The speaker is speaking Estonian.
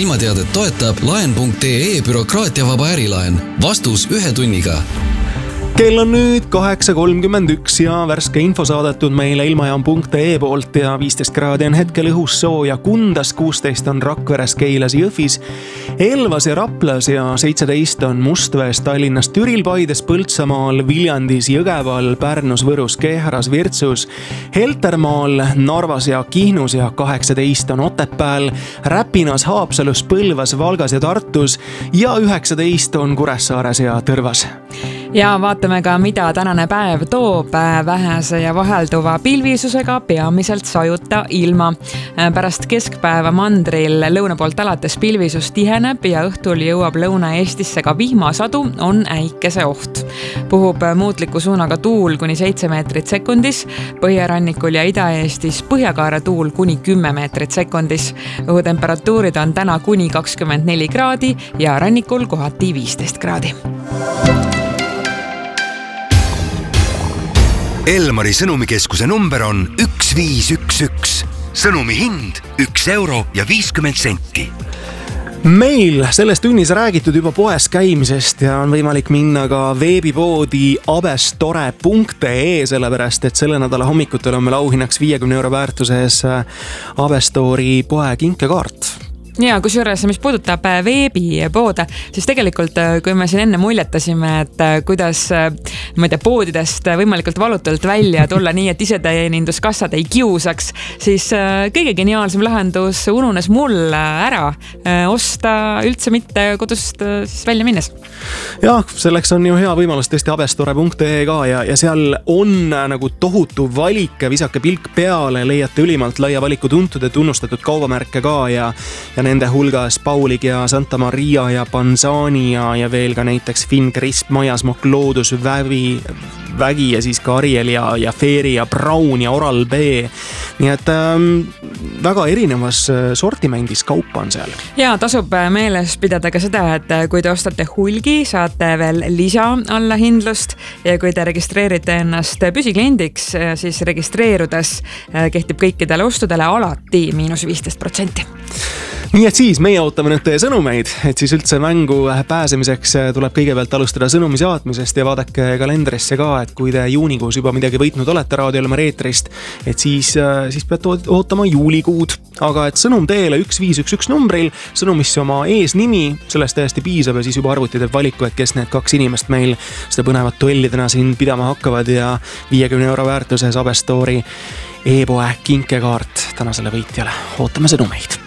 ilmateadet toetab laen.ee bürokraatiavaba ärilaen. Vastus 1 tunniga. Kell on nüüd 8.31 ja värske info saadetud meile ilmajaam.ee poolt ja 15 kraadi on hetkel õhus sooja Kundas, 16 on Rakveres, Keilas, Jõhvis, Elvas ja Raplas ja 17 on Mustvees, Tallinnas, Türil, Paides, Põltsamaal, Viljandis, Jõgeval, Pärnus, Võrus, Kehras, Virtsus, Heltermaal, Narvas ja Kihnus ja 18 on Otepääl, Räpinas, Haapsalus, Põlvas, Valgas ja Tartus ja 19 on Kuressaares ja Tõrvas. Ja vaatame ka, mida tänane päev toob. Vähese ja vahelduva pilvisusega peamiselt sajuta ilma. Pärast keskpäeva mandril lõuna poolt alates pilvisus tiheneb ja õhtul jõuab Lõuna-Eestisse ka vihmasadu, on äikese oht. Puhub muutliku suunaga tuul kuni 7 meetrit sekundis, Põhjarannikul ja Ida-Eestis põhjakaare tuul kuni 10 meetrit sekundis. Õhutemperatuurid on täna kuni 24 kraadi ja rannikul kohati 15 kraadi. Elmari sõnumikeskuse number on 1511. Sõnumi hind 1 euro ja 50 senti. Meil selles tunnis räägitud juba poes käimisest ja on võimalik minna ka veebipoodi abestore.ee, sellepärast et selle nädala hommikutel on meil auhinnaks 50 euro väärtuses Abestori poe kinkekaart. Ja kusjuures, mis puudutab veebipoode, siis tegelikult kui me siin enne muljetasime, et kuidas poodidest võimalikult valutult välja tulla nii, et iseteeninduskassad ei kiusaks, siis kõige geniaalsem lahendus ununes mul ära osta üldse mitte kodust välja minnes. Jah, selleks on ju hea võimalus tõesti abestore.ee ka ja seal on nagu tohutu valik, visake pilk peale, leiate ülimalt laia valiku tuntud ja tunnustatud kaubamärke ka ja nende hulgas Paulig ja Santa Maria ja Panzani ja veel ka näiteks Finn Crisp, Majasmokk, Loodus, Vägi ja siis ka Ariel ja Fairy ja Braun ja Oral B. Nii et väga erinevas sortimendis kaupa on seal. Ja tasub meeles pidada ka seda, et kui te ostate hulgi, saate veel lisa alla hindlust ja kui te registreerite ennast püsikliendiks, siis registreerudes kehtib kõikidele ostudele alati -15%. Nii et siis meie ootame nüüd teie sõnumeid, et siis üldse mängu pääsemiseks tuleb kõigepealt alustada sõnumi saatmisest ja vaadake kalendrisse ka, et kui te juunikuus juba midagi võitnud olete raadioilmari eetrist, et siis peate ootama juulikuud. Aga et sõnum teele 1511 numbril, sõnumisse oma eesnimi, sellest täiesti piisab ja siis juba arvuti teeb valiku, et kes need 2 inimest meil seda põnevat duelli täna siin pidama hakkavad ja 50 euro väärtuses Abestori e-poe kinkekaart tänasele võitjale. Ootame sõnumeid.